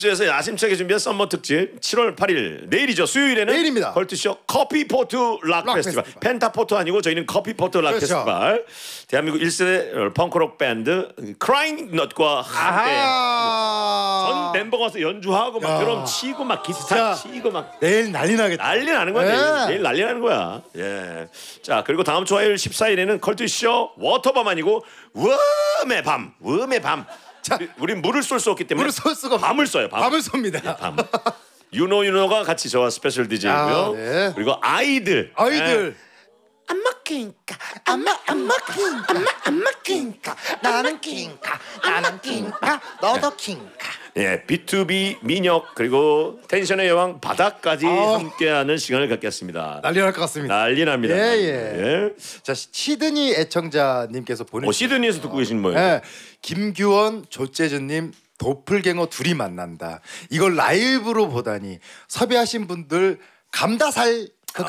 에서 야심차게 준비한 썸머 특집 7월 8일 내일이죠. 수요일에는 내일입니다. 걸트쇼 커피포트 락 페스티벌. 펜타포트 아니고 저희는 커피포트 락 그렇죠. 페스티벌. 대한민국 1세대 펑크록 밴드 크라잉 넛과 함께 전 멤버가 와서 연주하고 막 드럼 치고 막 기타 치고 막 내일 난리 나겠다. 난리 나는 거야. 내일 난리 나는 거야. 예. 자, 그리고 다음 주 화요일 14일에는 컬투쇼 워터밤 아니고 웜의 밤. 웜의 밤. 자, 우린 물을 쏠 수 없기 때문에 물을 쏠 수가 밤을 쏴요. 밤을 쏩니다. 밤. 유노가 같이 저와 스페셜 DJ고요. 네. 그리고 아이들. 아이들. 안 먹히니까 안 먹히니까 나는 킹카 너도 킹카. 예, B2B 민혁 그리고 텐션의 여왕 바닥까지 함께하는 시간을 갖겠습니다. 난리 날 것 같습니다. 난리 납니다. 예. 자, 시드니 애청자님께서 보내주신 시드니에서 듣고 계신 거예요. 예. 김규원, 조재준님 도플갱어 둘이 만난다. 이걸 라이브로 보다니 섭외하신 분들 감다살.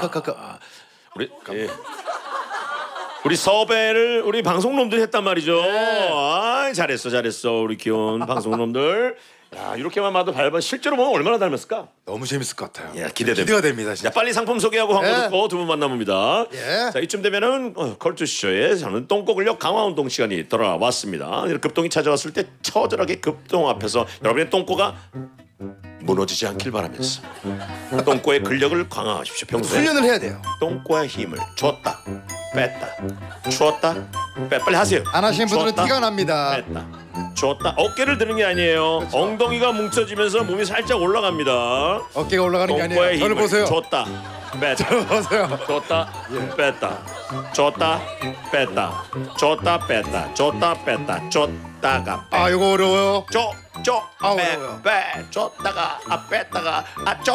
우리 섭외를 우리 방송놈들이 했단 말이죠. 아, 잘했어 우리 귀여운 방송놈들. 야, 이렇게만 봐도 실제로 보면 얼마나 닮았을까? 너무 재밌을 것 같아요. 예, 기대됩니다. 기대가 됩니다. 진짜. 자, 빨리 상품 소개하고 광고 듣고 두 분 만나봅니다. 예. 자, 이쯤 되면은 컬투쇼에 저는 똥꼬근력 강화운동 시간이 돌아왔습니다. 급동이 찾아왔을 때 처절하게 급동 앞에서 여러분의 똥꼬가 무너지지 않길 바라면서 똥꼬의 근력을 강화하십시오. 평소에 훈련을 해야 돼요. 똥꼬의 힘을 줬다 뺐다 줬다 빨리 하세요. 안 하시는 분들은 줬다, 티가 납니다. 뺐다 줬다. 어깨를 드는 게 아니에요. 그렇죠. 엉덩이가 뭉쳐지면서 몸이 살짝 올라갑니다. 어깨가 올라가는 게 똥꼬의 아니에요. 저를 힘을 보세요. 줬다 뺐다 저를 보세요. 줬다 뺐다 줬다 뺐다 줬다 뺐다 줬다 뺐다 줬다가 아, 이거 어려워요. 어려워요. 빼 줬다가 뺐다가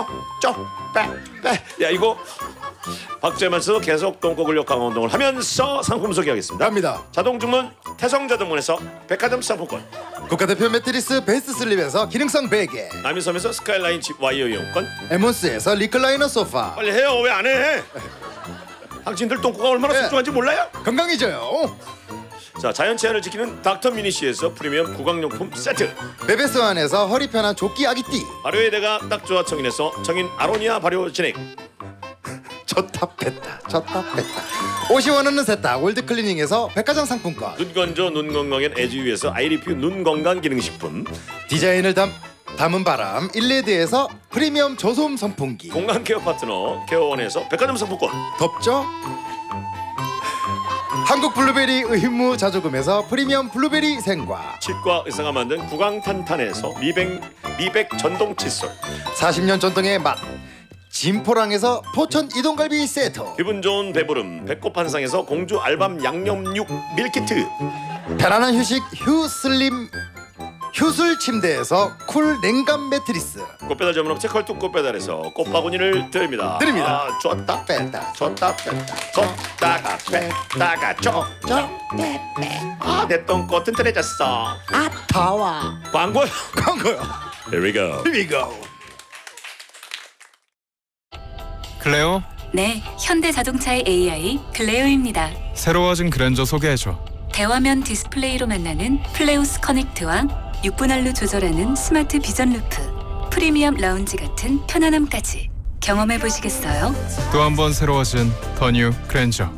빼. 야, 이거 박재만 씨도 계속 똥꼬 근력 강화 운동을 하면서 상품 소개하겠습니다. 갑니다. 자동 주문 태성자동문에서 백화점 상품권, 국가대표 매트리스 베스트 슬립에서 기능성 베개, 남이섬에서 스카이라인 집 와이어 이용권, 에몬스에서 리클라이너 소파. 빨리 해요. 왜 안 해? 당신들 똥꼬가 얼마나 소중한지 몰라요? 건강이죠. 자, 자연 치안을 지키는 닥터 미니시에서 프리미엄 구강용품 세트, 베베스완에서 허리 편한 조끼 아기띠. 발효의 대가 딱 좋아 청인에서 청인 아로니아 발효 진액, 줬다 뺐다 50원은 세탁 월드클리닝에서 백화점 상품권. 눈 건조 눈 건강엔 에즈유에서 아이리뷰 눈 건강 기능식품, 디자인을 담은 바람 일레드에서 프리미엄 저소음 선풍기. 건강 케어 파트너 케어원에서 백화점 상품권, 덥죠? 한국 블루베리 의무 자조금에서 프리미엄 블루베리 생과. 치과 의사가 만든 구강탄탄에서 미백 전동 칫솔, 40년 전통의 맛 진포랑에서 포천 이동갈비 세트. 기분 좋은 배부름 배꼽한상에서 공주 알밤 양념육 밀키트, 편안한 휴식 휴술 침대에서 쿨 냉감 매트리스. 꽃배달 전문업체 컬투 꽃배달에서 꽃바구니를 드립니다. 아, 줬다 뺐다 줬다 뺐다 줬다가 뺐다가 줬다 아, 내 똥꼬 튼튼해졌어. 아 더워. 광고요. Here we go. 클레오? 네, 현대자동차의 AI 클레오입니다. 새로워진 그랜저 소개해줘. 대화면 디스플레이로 만나는 플레오스 커넥트와 6분할로 조절하는 스마트 비전 루프, 프리미엄 라운지 같은 편안함까지 경험해 보시겠어요? 또 한 번 새로워진 더 뉴 그랜저.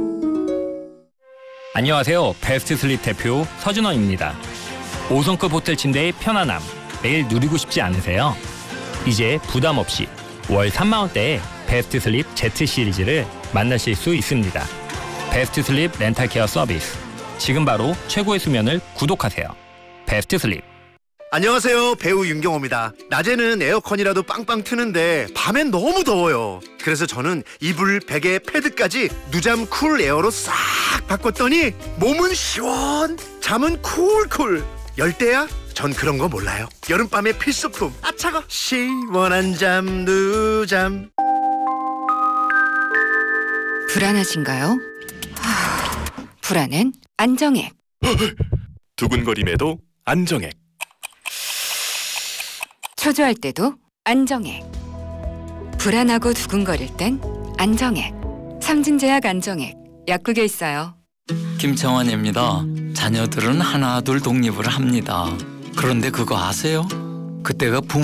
안녕하세요. 베스트 슬립 대표 서준원입니다. 5성급 호텔 침대의 편안함 매일 누리고 싶지 않으세요? 이제 부담 없이 월 3만 원대에 베스트 슬립 Z 시리즈를 만나실 수 있습니다. 베스트 슬립 렌탈 케어 서비스. 지금 바로 최고의 수면을 구독하세요. 베스트 슬립. 안녕하세요. 배우 윤경호입니다. 낮에는 에어컨이라도 빵빵 트는데 밤엔 너무 더워요. 그래서 저는 이불, 베개, 패드까지 누잠 쿨 에어로 싹 바꿨더니 몸은 시원, 잠은 쿨쿨. 열대야? 전 그런 거 몰라요. 여름밤의 필수품. 아 차가. 시원한 잠 누잠. 불안하신가요? 불안은 안정액. 두근거림에도 안정액. 초조할 때도 안정액. 불안하고 두근거릴 땐 안정액. 삼진제약 안정액. 약국에 있어요. 김청원입니다. 자녀들은 하나 둘 독립을 합니다. 그런데 그거 아세요? 그때가